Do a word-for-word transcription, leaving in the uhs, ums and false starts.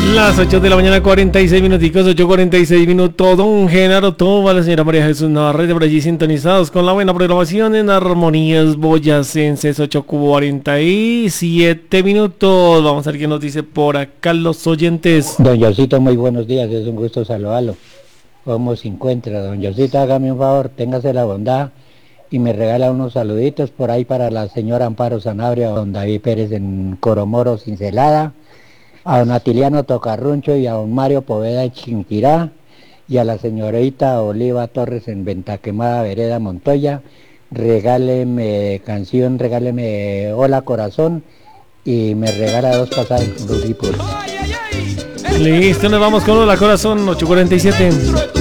Las ocho de la mañana, cuarenta y seis minuticos, ocho cuarenta y seis minutos. Don Genaro Toba, la señora María Jesús Navarrete, por allí sintonizados con la buena programación en Armonías Boyacenses. Ocho cuarenta y siete minutos. Vamos a ver qué nos dice por acá los oyentes. Don Yosito, muy buenos días, es un gusto saludarlo. ¿Cómo se encuentra? Don Yosito, hágame un favor, téngase la bondad y me regala unos saluditos por ahí para la señora Amparo Sanabria, don David Pérez en Coromoro, Cincelada, a don Atiliano Tocarruncho y a don Mario Poveda de Chinquirá, y a la señorita Oliva Torres en Ventaquemada, Vereda Montoya. Regáleme canción, regáleme Hola Corazón, y me regala dos pasajes con los hipos. Listo, nos vamos con Hola Corazón, ocho cuarenta y siete.